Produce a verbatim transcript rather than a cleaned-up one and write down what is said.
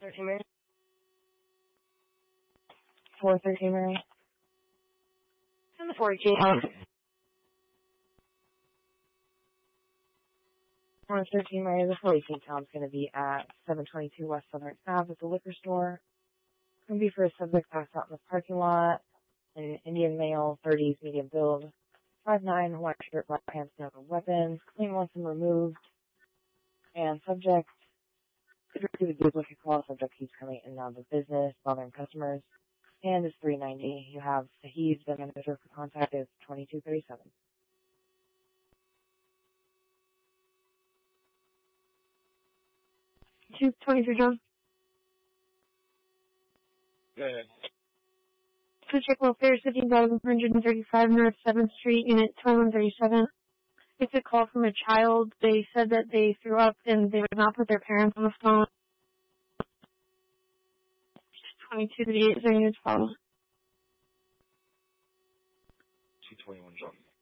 thirteen Mary. four thirteen Mary. And the forty-eight. four thirteen Mary, the forty-eight town's going to be at seven twenty-two West Southern Ave at the liquor store. It's going to be for a subject passed out in the parking lot. An Indian male, thirties, medium build. five nine, white shirt, black pants, no weapons. Clean once and removed. And subject, could receive a duplicate call. Subject keeps coming in and out of the business, bothering customers. And is three ninety. You have Sahid, the manager for contact is twenty-two thirty-seven. two twenty-three, John. Go ahead. To check welfare, fifteen thousand one hundred thirty-five North seventh Street, Unit twenty-one thirty-seven. It's a call from a child. They said that they threw up and they would not put their parents on the phone. twenty-two thirty-eight, so units follow. two twenty-one, John.